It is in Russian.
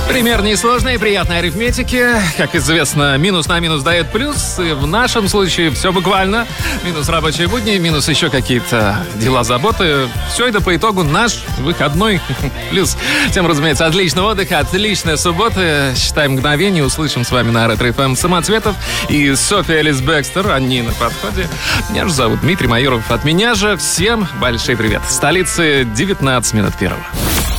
Пример несложной и приятной арифметики. Как известно, минус на минус дает плюс. И в нашем случае все буквально. Минус рабочие будни, минус еще какие-то дела, заботы. Все это по итогу наш выходной плюс. Всем, разумеется, отличного отдыха, отличной субботы. Считаем мгновение. Услышим с вами на Ретро ФМ Самоцветов и София Элис Бекстер. Они на подходе. Меня же зовут Дмитрий Майоров. От меня же всем большой привет. В столице 19 минут первого.